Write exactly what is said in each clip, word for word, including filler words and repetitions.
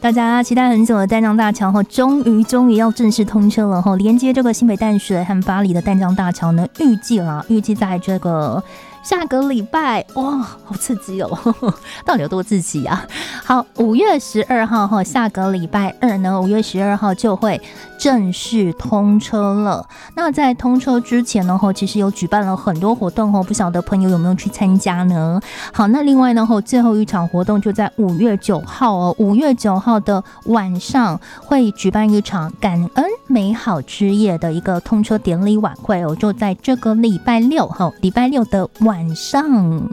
大家期待很久的淡江大桥终于终于要正式通车了，连接这个新北淡水和巴黎的淡江大桥呢，预计啦预计在这个下个礼拜，哇，好刺激哦！到底有多刺激啊？好，五月十二号哈，下个礼拜二呢，五月十二号就会正式通车了。那在通车之前呢，其实有举办了很多活动哦，不晓得朋友有没有去参加呢？好，那另外呢，最后一场活动就在五月九号哦，五月九号的晚上会举办一场感恩美好之夜的一个通车典礼晚会哦，就在这个礼拜六哈，礼拜六的晚。晚上，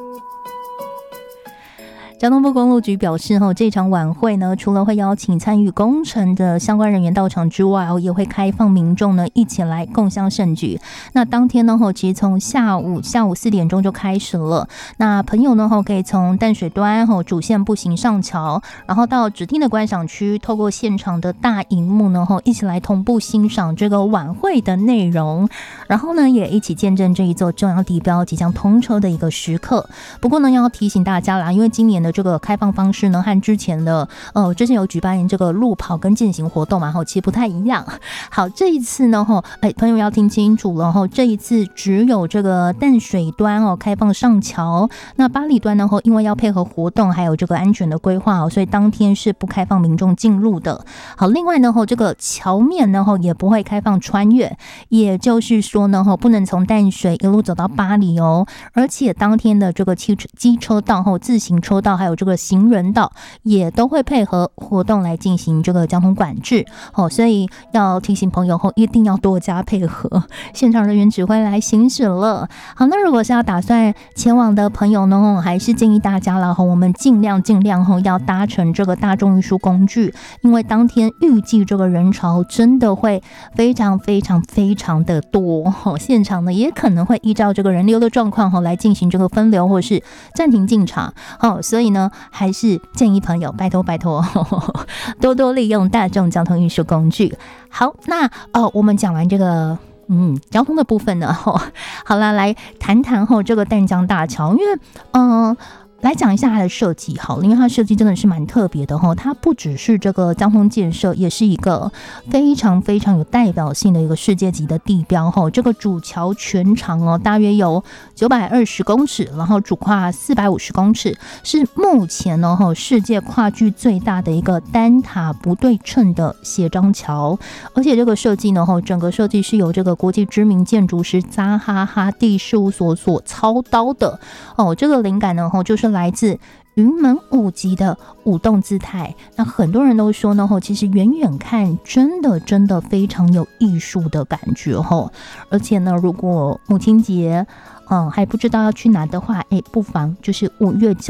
交通部公路局表示，这场晚会呢，除了会邀请参与工程的相关人员到场之外，也会开放民众呢一起来共襄盛举。那当天呢，其实从下午下午四点钟就开始了。那朋友呢，可以从淡水端主线步行上桥，然后到指定的观赏区，透过现场的大荧幕呢，一起来同步欣赏这个晚会的内容。然后呢，也一起见证这一座重要地标即将通车的一个时刻。不过呢，要提醒大家啦，因为今年的这个开放方式呢，和之前的呃之前有举办这个路跑跟健行活动嘛，其实不太一样。好，这一次呢，哎，朋友要听清楚了，这一次只有这个淡水端哦开放上桥，那巴黎端呢，因为要配合活动还有这个安全的规划，所以当天是不开放民众进入的。好，另外呢，这个桥面呢也不会开放穿越，也就是说呢，不能从淡水一路走到巴黎哦，而且当天的这个汽车机车道、自行车道还有这个行人道也都会配合活动来进行这个交通管制哦，所以要提醒朋友后一定要多加配合，现场人员只会来行驶了。好，那如果是要打算前往的朋友呢，还是建议大家了，我们尽量尽量要搭乘这个大众运输工具，因为当天预计这个人潮真的会非常非常非常的多，现场呢也可能会依照这个人流的状况来进行这个分流或是暂停进场，所以呢还是建议朋友拜托拜托多多利用大众交通运输工具。好，那哦，我们讲完这个嗯交通的部分呢，好啦，来谈谈后这个淡江大桥，因为嗯。呃来讲一下它的设计好了，因为它的设计真的是蛮特别的哈，它不只是这个交通建设，也是一个非常非常有代表性的一个世界级的地标哈。这个主桥全长哦大约有九百二十公尺，然后主跨四百五十公尺，是目前呢哈世界跨距最大的一个单塔不对称的斜张桥，而且这个设计呢哈整个设计是由这个国际知名建筑师扎哈哈蒂事务所所操刀的哦，这个灵感呢哈就是来自云门舞集的舞动姿态，那很多人都说呢，其实远远看真的真的非常有艺术的感觉吼。而且呢，如果母亲节嗯还不知道要去哪的话，哎，不妨就是五月